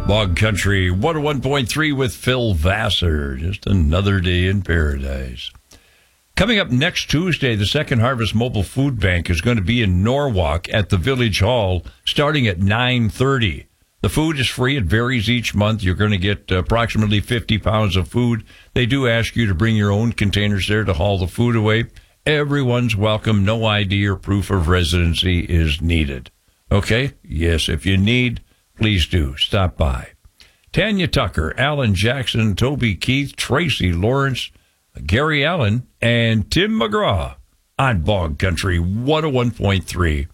Bog Country 101.3 with Phil Vassar. Just another day in paradise. Coming up next Tuesday, the Second Harvest Mobile Food Bank is going to be in Norwalk at the Village Hall starting at 9:30. The food is free. It varies each month. You're going to get approximately 50 pounds of food. They do ask you to bring your own containers there to haul the food away. Everyone's welcome. No ID or proof of residency is needed. Okay? Yes, if you need, please do. Stop by. Tanya Tucker, Alan Jackson, Toby Keith, Tracy Lawrence, Gary Allen, and Tim McGraw on Bog Country 101.3.